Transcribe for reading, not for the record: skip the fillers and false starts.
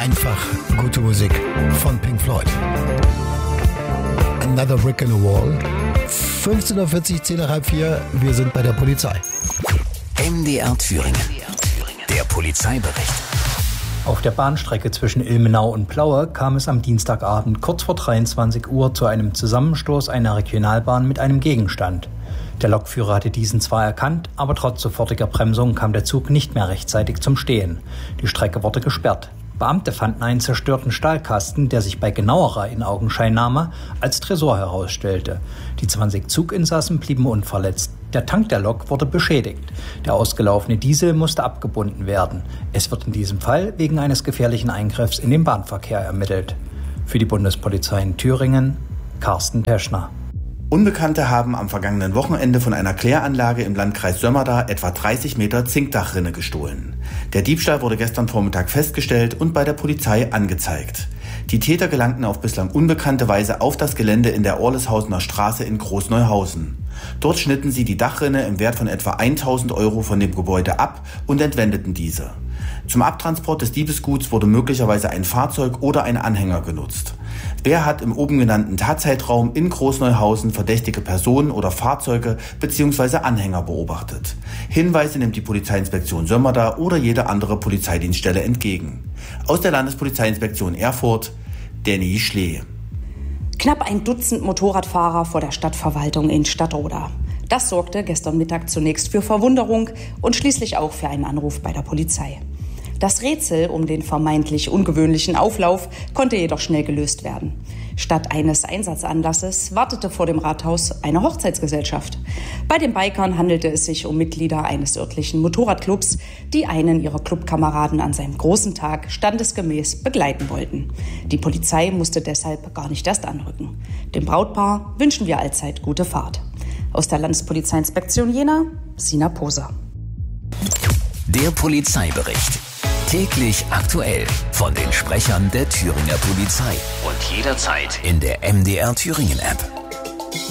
Einfach gute Musik von Pink Floyd. Another Brick in the Wall. 15.40 Uhr, 10 nach halb 4. Wir sind bei der Polizei. MDR Thüringen. Der Polizeibericht. Auf der Bahnstrecke zwischen Ilmenau und Plaue kam es am Dienstagabend kurz vor 23 Uhr zu einem Zusammenstoß einer Regionalbahn mit einem Gegenstand. Der Lokführer hatte diesen zwar erkannt, aber trotz sofortiger Bremsung kam der Zug nicht mehr rechtzeitig zum Stehen. Die Strecke wurde gesperrt. Beamte fanden einen zerstörten Stahlkasten, der sich bei genauerer Inaugenscheinnahme als Tresor herausstellte. Die 20 Zuginsassen blieben unverletzt. Der Tank der Lok wurde beschädigt. Der ausgelaufene Diesel musste abgebunden werden. Es wird in diesem Fall wegen eines gefährlichen Eingriffs in den Bahnverkehr ermittelt. Für die Bundespolizei in Thüringen, Carsten Teschner. Unbekannte haben am vergangenen Wochenende von einer Kläranlage im Landkreis Sömmerda etwa 30 Meter Zinkdachrinne gestohlen. Der Diebstahl wurde gestern Vormittag festgestellt und bei der Polizei angezeigt. Die Täter gelangten auf bislang unbekannte Weise auf das Gelände in der Orleshausener Straße in Großneuhausen. Dort schnitten sie die Dachrinne im Wert von etwa 1.000 € von dem Gebäude ab und entwendeten diese. Zum Abtransport des Diebesguts wurde möglicherweise ein Fahrzeug oder ein Anhänger genutzt. Wer hat im oben genannten Tatzeitraum in Großneuhausen verdächtige Personen oder Fahrzeuge bzw. Anhänger beobachtet? Hinweise nimmt die Polizeiinspektion Sömmerda oder jede andere Polizeidienststelle entgegen. Aus der Landespolizeiinspektion Erfurt, Danny Schlee. Knapp ein Dutzend Motorradfahrer vor der Stadtverwaltung in Stadtroda. Das sorgte gestern Mittag zunächst für Verwunderung und schließlich auch für einen Anruf bei der Polizei. Das Rätsel um den vermeintlich ungewöhnlichen Auflauf konnte jedoch schnell gelöst werden. Statt eines Einsatzanlasses wartete vor dem Rathaus eine Hochzeitsgesellschaft. Bei den Bikern handelte es sich um Mitglieder eines örtlichen Motorradclubs, die einen ihrer Clubkameraden an seinem großen Tag standesgemäß begleiten wollten. Die Polizei musste deshalb gar nicht erst anrücken. Dem Brautpaar wünschen wir allzeit gute Fahrt. Aus der Landespolizeiinspektion Jena, Sina Poser. Der Polizeibericht. Täglich aktuell von den Sprechern der Thüringer Polizei und jederzeit in der MDR Thüringen App.